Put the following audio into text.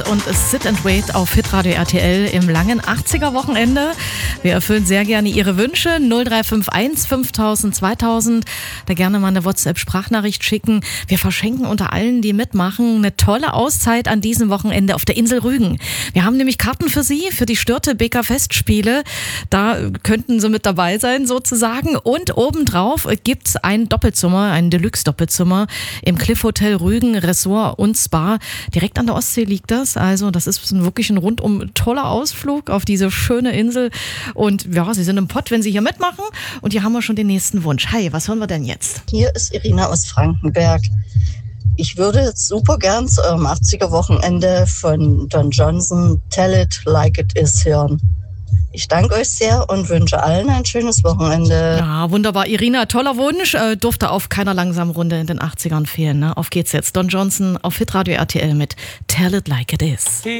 Hit und Sit and Wait auf Hitradio RTL im langen 80er-Wochenende. Wir erfüllen sehr gerne Ihre Wünsche. 0351 5000 2000. Da gerne mal eine WhatsApp-Sprachnachricht schicken. Wir verschenken unter allen, die mitmachen, eine tolle Auszeit an diesem Wochenende auf der Insel Rügen. Wir haben nämlich Karten für Sie, für die Störte Beker Festspiele. Da könnten Sie mit dabei sein sozusagen. Und obendrauf gibt's ein Doppelzimmer, ein Deluxe-Doppelzimmer im Cliff Hotel Rügen, Ressort und Spa. Direkt an der Ostsee liegt das. Also das ist wirklich ein rundum toller Ausflug auf diese schöne Insel. Und ja, Sie sind im Pott, wenn Sie hier mitmachen. Und hier haben wir schon den nächsten Wunsch. Hi, was hören wir denn jetzt? Hier ist Irina aus Frankenberg. Ich würde jetzt super gern zu eurem 80er-Wochenende von Don Johnson Tell It Like It Is hören. Ich danke euch sehr und wünsche allen ein schönes Wochenende. Ja, wunderbar. Irina, toller Wunsch. Durfte auf keiner langsamen Runde in den 80ern fehlen. Ne? Auf geht's jetzt. Don Johnson auf Hitradio RTL mit Tell It Like It Is.